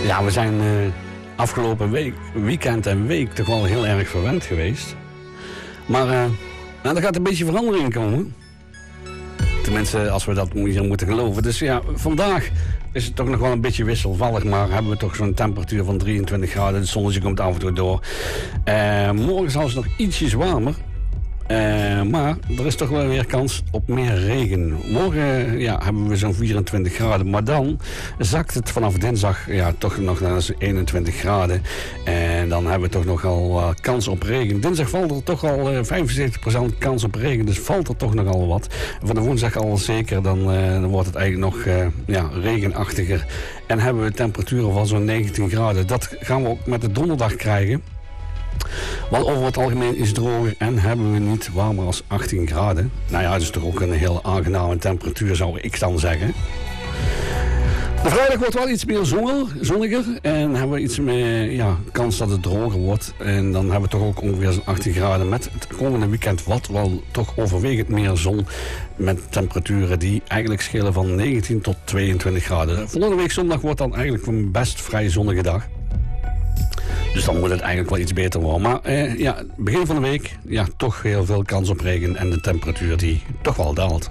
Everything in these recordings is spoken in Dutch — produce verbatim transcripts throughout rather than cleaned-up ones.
Ja, we zijn uh, afgelopen week, weekend en week toch wel heel erg verwend geweest. Maar uh, nou, er gaat een beetje verandering komen. Tenminste, als we dat hier moeten geloven. Dus ja, vandaag is het toch nog wel een beetje wisselvallig. Maar hebben we toch zo'n temperatuur van drieëntwintig graden. Het zonnetje komt af en toe door. Uh, morgen zal het nog ietsjes warmer. Uh, maar er is toch wel weer kans op meer regen. Morgen ja, hebben we zo'n vierentwintig graden. Maar dan zakt het vanaf dinsdag ja, toch nog naar eenentwintig graden. En dan hebben we toch nogal uh, kans op regen. Dinsdag valt er toch al uh, vijfenzeventig procent kans op regen. Dus valt er toch nogal wat. Van de woensdag al zeker. Dan, uh, dan wordt het eigenlijk nog uh, ja, regenachtiger. En hebben we temperaturen van zo'n negentien graden. Dat gaan we ook met de donderdag krijgen. Want over het algemeen is het droger en hebben we niet warmer als achttien graden. Nou ja, dat is toch ook een heel aangename temperatuur, zou ik dan zeggen. De vrijdag wordt wel iets meer zonniger en hebben we iets meer ja, kans dat het droger wordt. En dan hebben we toch ook ongeveer zo'n achttien graden met het komende weekend wat wel toch overwegend meer zon. Met temperaturen die eigenlijk schelen van negentien tot tweeëntwintig graden. Volgende week zondag wordt dan eigenlijk een best vrij zonnige dag. Dus dan moet het eigenlijk wel iets beter worden. Maar eh, ja, begin van de week, ja, toch heel veel kans op regen en de temperatuur die toch wel daalt.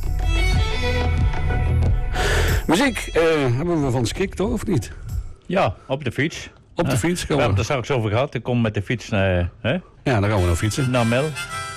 Muziek eh, hebben we van Skik toch, of niet? Ja, op de fiets. Op de fiets? We hebben het er straks over gehad. Ik kom met de fiets naar... Hè? Ja, dan gaan we nog fietsen. Naar Mel.